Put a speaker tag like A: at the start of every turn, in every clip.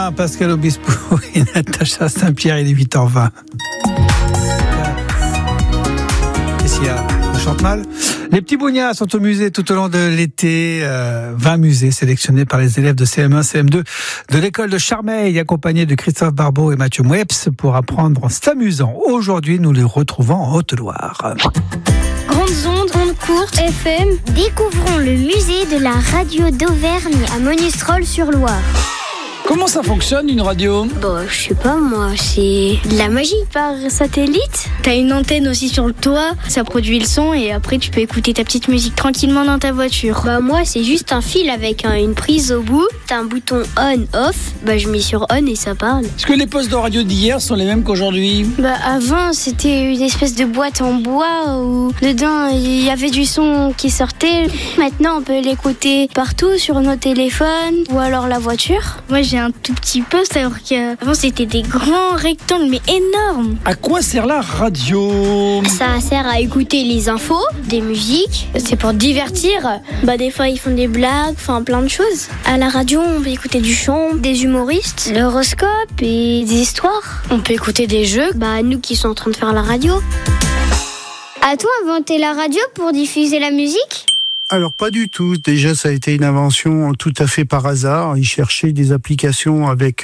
A: Pascal Obispo et Natacha Saint-Pierre, il est 8h20. Qu'est-ce qu'il y a ? On chante mal ? Les petits bougnats sont au musée tout au long de l'été. 20 musées sélectionnés par les élèves de CM1, CM2 de l'école de Charmeil, accompagnés de Christophe Barbeau et Mathieu Moueps pour apprendre en s'amusant. Aujourd'hui, nous les retrouvons en Haute-Loire.
B: Grandes ondes, ondes courtes, FM.
C: Découvrons le musée de la radio d'Auvergne à Monistrol-sur-Loire.
D: Comment ça fonctionne une radio ?
C: Je sais pas moi, c'est de la magie par satellite.
B: T'as une antenne aussi sur le toit, ça produit le son et après tu peux écouter ta petite musique tranquillement dans ta voiture.
C: Moi c'est juste un fil avec une prise au bout. T'as un bouton on-off, je mets sur on et ça parle.
D: Est-ce que les postes de radio d'hier sont les mêmes qu'aujourd'hui ?
B: Avant c'était une espèce de boîte en bois où dedans il y avait du son qui sortait. Maintenant on peut l'écouter partout sur nos téléphones ou alors la voiture. Moi j'ai un tout petit poste alors qu'avant c'était des grands rectangles mais énormes.
D: À quoi sert la radio ?
C: Ça sert à écouter les infos, des musiques.
B: C'est pour divertir. Des fois ils font des blagues, plein de choses. À la radio on peut écouter du chant, des humoristes, l'horoscope et des histoires. On peut écouter des jeux.
C: Nous qui sommes en train de faire la radio. As-tu inventé la radio pour diffuser la musique ?
E: Alors pas du tout. Déjà, ça a été une invention tout à fait par hasard. Ils cherchaient des applications avec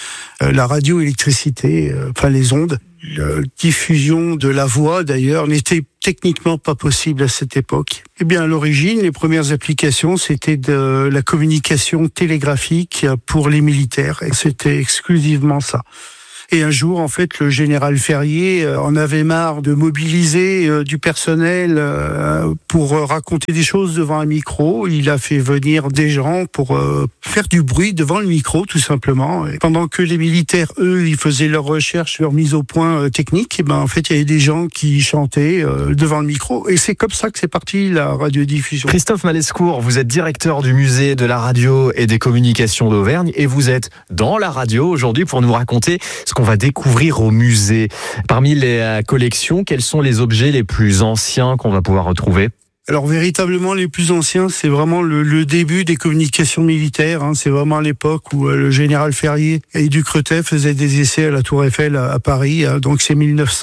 E: la radioélectricité, les ondes. La diffusion de la voix, d'ailleurs, n'était techniquement pas possible à cette époque. À l'origine, les premières applications, c'était de la communication télégraphique pour les militaires. Et c'était exclusivement ça. Et un jour, en fait, le général Ferrier en avait marre de mobiliser du personnel pour raconter des choses devant un micro. Il a fait venir des gens pour faire du bruit devant le micro, tout simplement. Et pendant que les militaires, eux, ils faisaient leurs recherches, leurs mises au point techniques, en fait, il y avait des gens qui chantaient devant le micro. Et c'est comme ça que c'est parti, la radiodiffusion.
F: Christophe Malescourt, vous êtes directeur du musée de la radio et des communications d'Auvergne et vous êtes dans la radio aujourd'hui pour nous raconter ce qu'on va découvrir au musée. Parmi les collections, quels sont les objets les plus anciens qu'on va pouvoir retrouver ?
E: Alors véritablement les plus anciens, c'est vraiment le début des communications militaires. C'est vraiment l'époque où le général Ferrier et Ducretet faisaient des essais à la Tour Eiffel à Paris. Donc c'est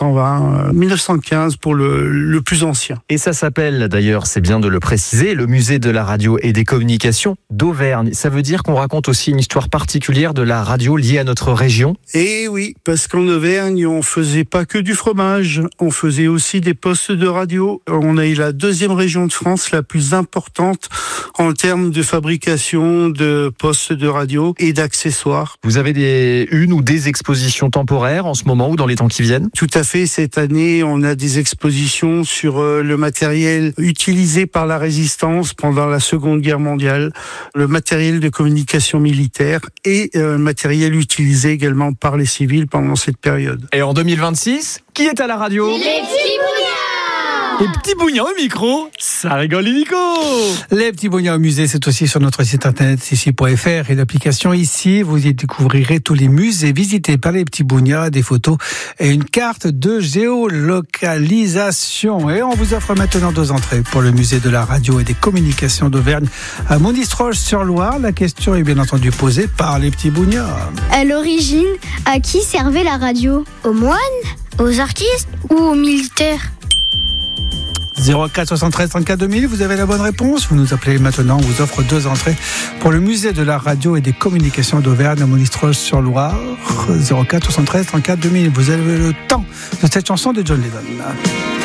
E: 1920, 1915 pour le plus ancien.
F: Et ça s'appelle d'ailleurs, c'est bien de le préciser, le musée de la radio et des communications d'Auvergne. Ça veut dire qu'on raconte aussi une histoire particulière de la radio liée à notre région ?
E: Et oui, parce qu'en Auvergne, on faisait pas que du fromage, on faisait aussi des postes de radio. On a eu la deuxième région de France la plus importante en termes de fabrication de postes de radio et d'accessoires.
F: Vous avez une ou des expositions temporaires en ce moment ou dans les temps qui viennent ?
E: Tout à fait. Cette année, on a des expositions sur le matériel utilisé par la résistance pendant la Seconde Guerre mondiale, le matériel de communication militaire et le matériel utilisé également par les civils pendant cette période.
F: Et en 2026, qui est à la radio ?
C: Les petits bougnats.
F: Les petits bougnats au micro, ça rigole Nico.
A: Les petits bougnats au musée, c'est aussi sur notre site internet ici.fr et l'application ici. Vous y découvrirez tous les musées visités par les petits bougnats, des photos et une carte de géolocalisation. Et on vous offre maintenant 2 entrées pour le musée de la radio et des communications d'Auvergne à Monistrol-sur-Loire. La question est bien entendu posée par les petits bougnats.
B: À l'origine, à qui servait la radio ?
C: Aux moines ? Aux artistes ?
B: Ou aux militaires ?
A: 04 73 34 2000, vous avez la bonne réponse. Vous nous appelez maintenant, on vous offre 2 entrées pour le musée de la radio et des communications d'Auvergne à Monistrol-sur-Loire. 04 73 34 2000, vous avez le temps de cette chanson de John Lennon.